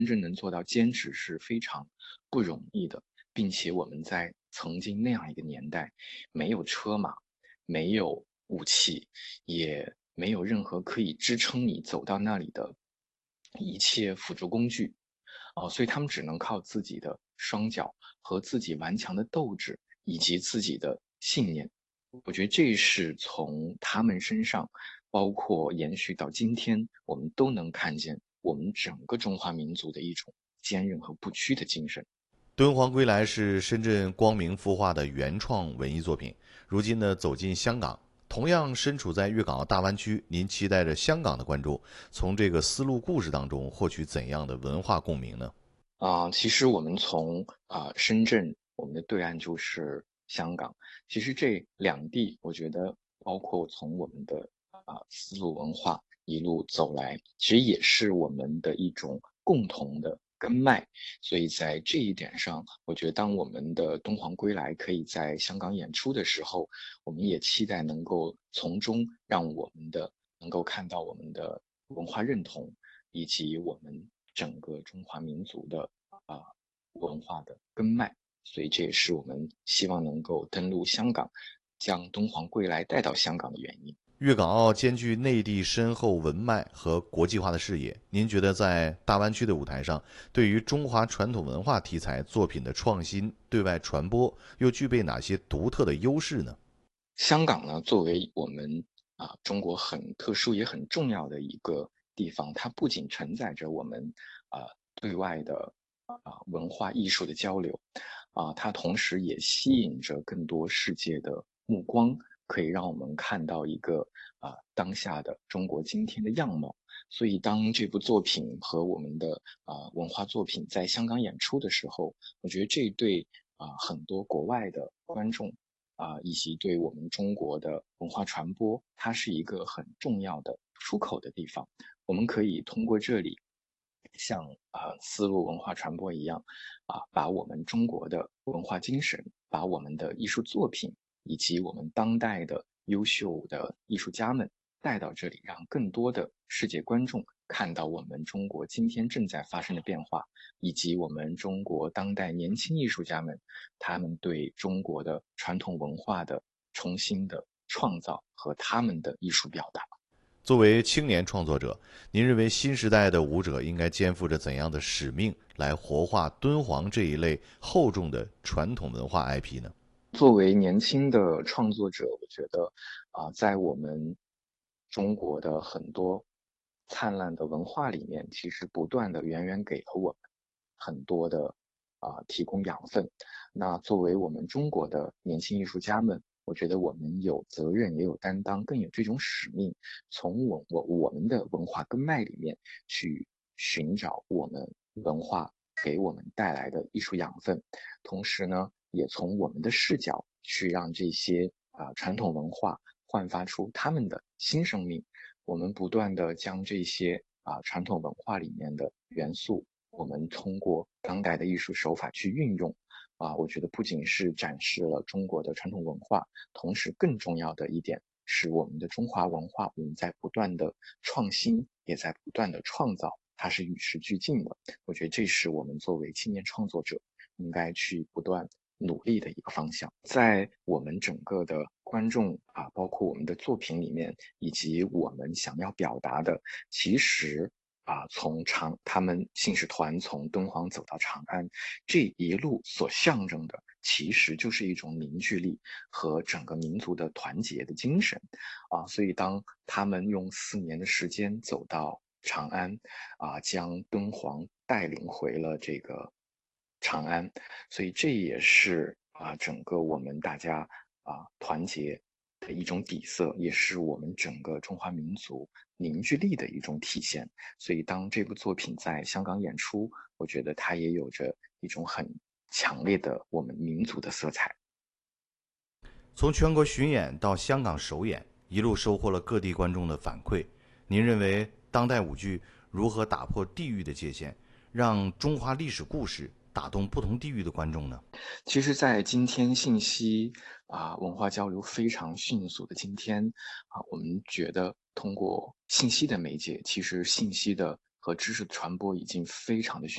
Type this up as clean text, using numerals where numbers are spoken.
真正能做到坚持是非常不容易的，并且我们在曾经那样一个年代，没有车马，没有武器，也没有任何可以支撑你走到那里的一切辅助工具，所以他们只能靠自己的双脚和自己顽强的斗志，以及自己的信念。我觉得这是从他们身上，包括延续到今天，我们都能看见我们整个中华民族的一种坚韧和不屈的精神。 敦煌归来是深圳光明孵化的原创文艺作品，如今呢走进香港，同样身处在粤港澳大湾区，您期待着香港的观众从这个丝路故事当中获取怎样的文化共鸣呢？ 其实我们从深圳，我们的对岸就是香港。其实这两地，我觉得包括从我们的丝路文化一路走来，其实也是我们的一种共同的根脉。所以在这一点上，我觉得当我们的敦煌归来可以在香港演出的时候，我们也期待能够从中让我们的能够看到我们的文化认同，以及我们整个中华民族的啊、文化的根脉。所以这也是我们希望能够登陆香港，将敦煌归来带到香港的原因。 粤港澳兼具内地深厚文脉和国际化的视野，您觉得在大湾区的舞台上，对于中华传统文化题材作品的创新、对外传播，又具备哪些独特的优势呢？ 香港呢，作为我们中国很特殊也很重要的一个地方，它不仅承载着我们啊、对外的文化艺术的交流，它同时也吸引着更多世界的目光，可以让我们看到一个当下的中国今天的样貌。所以，当这部作品和我们的文化作品在香港演出的时候，我觉得这对很多国外的观众以及对我们中国的文化传播，它是一个很重要的出口的地方。我们可以通过这里，像丝路文化传播一样，把我们中国的文化精神，把我们的艺术作品，以及我们当代的优秀的艺术家们带到这里，让更多的世界观众看到我们中国今天正在发生的变化，以及我们中国当代年轻艺术家们他们对中国的传统文化的重新的创造和他们的艺术表达。 作为青年创作者，您认为新时代的舞者应该肩负着怎样的使命，来活化敦煌这一类厚重的传统文化 IP 呢？ 作为年轻的创作者，我觉得在我们中国的很多灿烂的文化里面，其实不断的源源给了我们很多的提供养分。那作为我们中国的年轻艺术家们，我觉得我们有责任，也有担当，更有这种使命，从我们的文化根脉里面去寻找我们文化给我们带来的艺术养分。同时呢，也从我们的视角去让这些传统文化焕发出他们的新生命。我们不断的将这些传统文化里面的元素，我们通过当代的艺术手法去运用。我觉得不仅是展示了中国的传统文化，同时更重要的一点是我们的中华文化，我们在不断的创新，也在不断的创造，它是与时俱进的。我觉得这是我们作为青年创作者应该去不断努力的一个方向。在我们整个的观众包括我们的作品里面，以及我们想要表达的，其实他们信使团从敦煌走到长安，这一路所象征的，其实就是一种凝聚力和整个民族的团结的精神所以当他们用4年的时间走到长安将敦煌带领回了这个长安，所以这也是整个我们大家团结的一种底色，也是我们整个中华民族凝聚力的一种体现。所以当这部作品在香港演出，我觉得它也有着一种很强烈的我们民族的色彩。 从全国巡演到香港首演，一路收获了各地观众的反馈。您认为当代舞剧如何打破地域的界限，让中华历史故事打动不同地域的观众呢？ 其实，在今天信息文化交流非常迅速的今天我们觉得通过信息的媒介，其实信息的和知识传播已经非常的迅